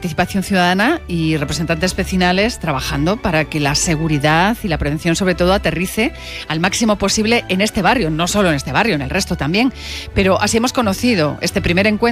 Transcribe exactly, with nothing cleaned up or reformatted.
participación ciudadana y representantes vecinales trabajando para que la seguridad y la prevención, sobre todo, aterrice al máximo posible en este barrio, no solo en este barrio, en el resto también. Pero así hemos conocido este primer encuentro